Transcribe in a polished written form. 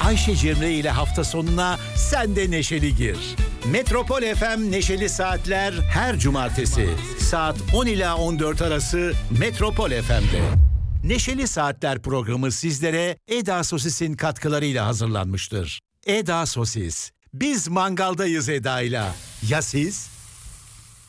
Ayşe Cemre ile hafta sonuna sen de neşeli gir. Metropol FM Neşeli Saatler her cumartesi saat 10 ila 14 arası Metropol FM'de. Neşeli Saatler programı sizlere Eda Sosis'in katkılarıyla hazırlanmıştır. Eda Sosis. Biz mangaldayız Eda'yla. Ya siz?